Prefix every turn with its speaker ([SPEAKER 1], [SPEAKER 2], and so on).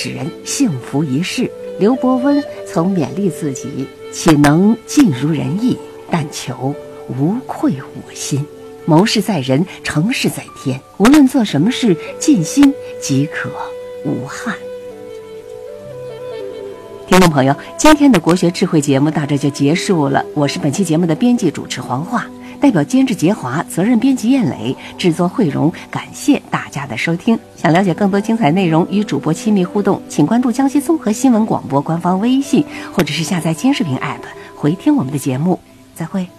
[SPEAKER 1] 使人幸福一世。刘伯温曾勉励自己，岂能尽如人意，但求无愧我心。谋事在人，成事在天，无论做什么事，尽心即可无憾。听众朋友，今天的国学智慧节目到这就结束了。我是本期节目的编辑主持黄化，代表监制杰华，责任编辑燕磊，制作慧荣，感谢大家的收听。想了解更多精彩内容，与主播亲密互动，请关注江西综合新闻广播官方微信，或者是下载金视频 app 回听我们的节目。再会。